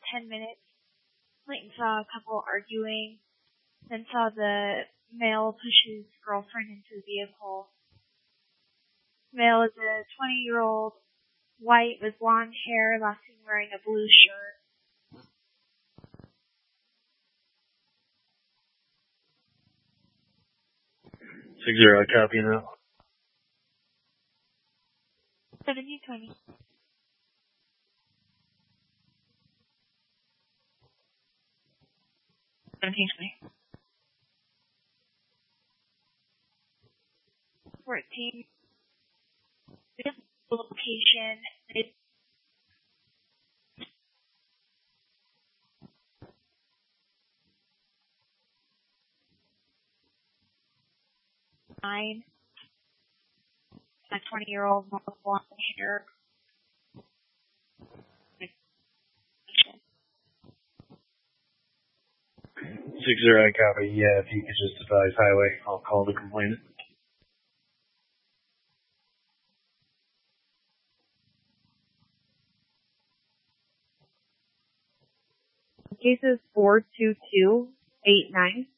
10 minutes. Clayton saw a couple arguing, then saw the male push his girlfriend into the vehicle. The male is a 20-year-old, white with blonde hair, last seen wearing a blue shirt. I copy now. 1720. We're at team. Location. It's 9. A 20-year-old with blonde hair. 60, I copy. Yeah, if you could just advise highway, I'll call the complainant. Case is 42289.